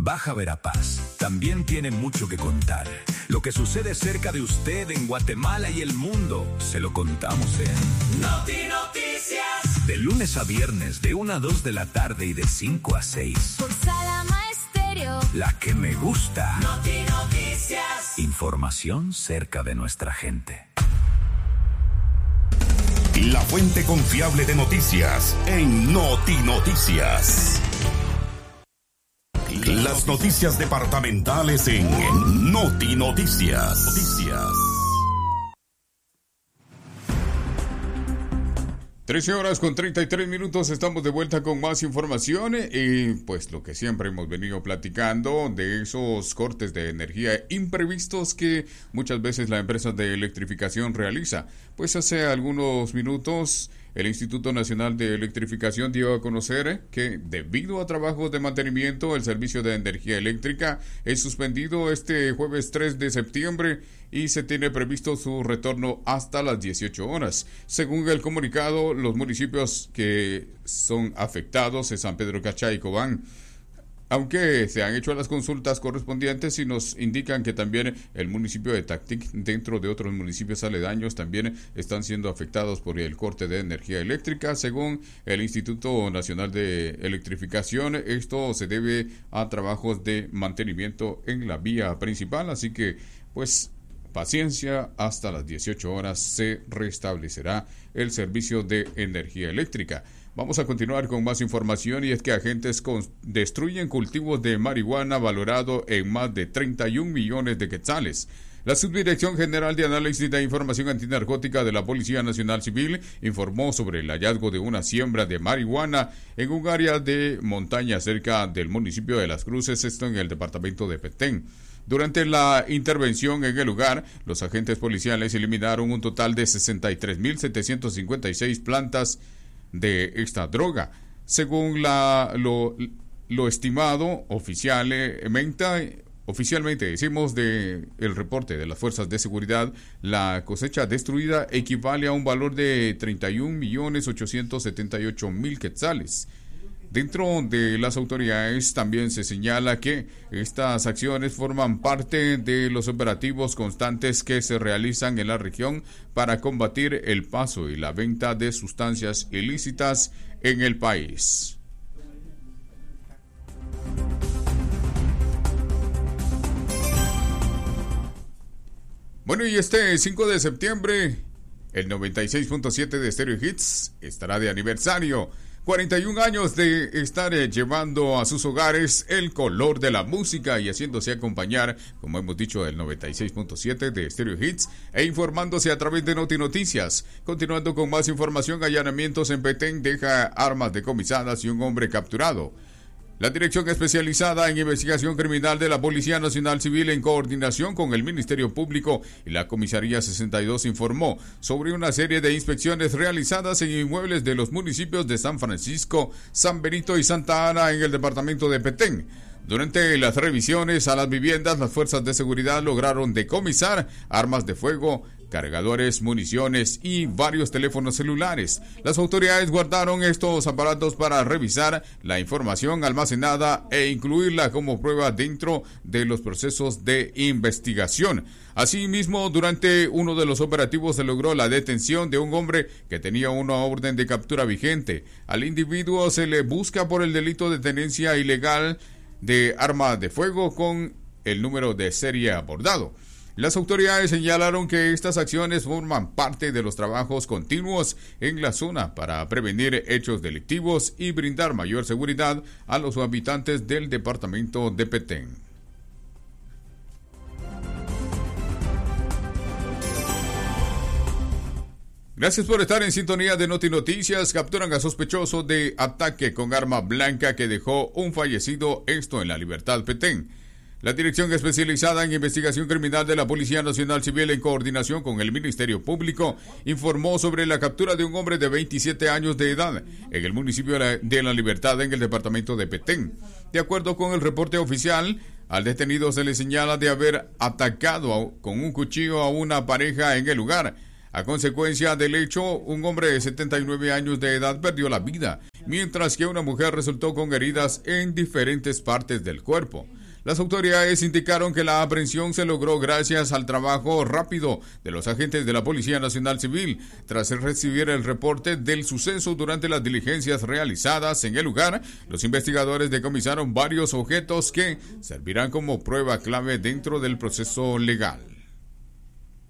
Baja Verapaz también tiene mucho que contar. Lo que sucede cerca de usted en Guatemala y el mundo, se lo contamos en Noti Noticias. De lunes a viernes, de 1 a 2 de la tarde y de 5 a 6. Por Salama Estéreo. La que me gusta. Noti Noticias. Información cerca de nuestra gente. La fuente confiable de noticias en Noti Noticias. Las noticias departamentales en Noti Noticias. 13:33, estamos de vuelta con más información y pues lo que siempre hemos venido platicando de esos cortes de energía imprevistos que muchas veces la empresa de electrificación realiza. Pues hace algunos minutos el Instituto Nacional de Electrificación dio a conocer que debido a trabajos de mantenimiento el servicio de energía eléctrica es suspendido este jueves 3 de septiembre y se tiene previsto su retorno hasta las 18 horas. Según el comunicado, los municipios que son afectados es San Pedro Cachá y Cobán. Aunque se han hecho las consultas correspondientes y nos indican que también el municipio de Tactic, dentro de otros municipios aledaños, también están siendo afectados por el corte de energía eléctrica. Según el Instituto Nacional de Electrificación, esto se debe a trabajos de mantenimiento en la vía principal, así que pues paciencia, hasta las 18 horas se restablecerá el servicio de energía eléctrica. Vamos a continuar con más información y es que agentes destruyen cultivos de marihuana valorado en más de 31 millones de quetzales. La Subdirección General de Análisis de Información Antinarcótica de la Policía Nacional Civil informó sobre el hallazgo de una siembra de marihuana en un área de montaña cerca del municipio de Las Cruces, esto en el departamento de Petén. Durante la intervención en el lugar, los agentes policiales eliminaron un total de 63.756 plantas de esta droga. Según lo estimado oficialmente decimos de el reporte de las fuerzas de seguridad, la cosecha destruida equivale a un valor de 31.878.000 quetzales. Dentro de las autoridades también se señala que estas acciones forman parte de los operativos constantes que se realizan en la región para combatir el paso y la venta de sustancias ilícitas en el país. Bueno, y este 5 de septiembre, el 96.7 de Stereo Hits estará de aniversario. 41 años de estar llevando a sus hogares el color de la música y haciéndose acompañar, como hemos dicho, del 96.7 de Stereo Hits e informándose a través de Noti Noticias. Continuando con más información, allanamientos en Petén deja armas decomisadas y un hombre capturado. La Dirección Especializada en Investigación Criminal de la Policía Nacional Civil, en coordinación con el Ministerio Público y la Comisaría 62, informó sobre una serie de inspecciones realizadas en inmuebles de los municipios de San Francisco, San Benito y Santa Ana en el departamento de Petén. Durante las revisiones a las viviendas, las fuerzas de seguridad lograron decomisar armas de fuego, cargadores, municiones y varios teléfonos celulares. Las autoridades guardaron estos aparatos para revisar la información almacenada e incluirla como prueba dentro de los procesos de investigación. Asimismo, durante uno de los operativos se logró la detención de un hombre que tenía una orden de captura vigente. Al individuo se le busca por el delito de tenencia ilegal de arma de fuego con el número de serie abordado. Las autoridades señalaron que estas acciones forman parte de los trabajos continuos en la zona para prevenir hechos delictivos y brindar mayor seguridad a los habitantes del departamento de Petén. Gracias por estar en sintonía de Noti Noticias. Capturan a sospechoso de ataque con arma blanca que dejó un fallecido, esto en La Libertad, Petén. La Dirección Especializada en Investigación Criminal de la Policía Nacional Civil, en coordinación con el Ministerio Público, informó sobre la captura de un hombre de 27 años de edad en el municipio de La Libertad, en el departamento de Petén. De acuerdo con el reporte oficial, al detenido se le señala de haber atacado con un cuchillo a una pareja en el lugar. A consecuencia del hecho, un hombre de 79 años de edad perdió la vida mientras que una mujer resultó con heridas en diferentes partes del cuerpo. Las autoridades indicaron que la aprehensión se logró gracias al trabajo rápido de los agentes de la Policía Nacional Civil. Tras recibir el reporte del suceso durante las diligencias realizadas en el lugar, los investigadores decomisaron varios objetos que servirán como prueba clave dentro del proceso legal.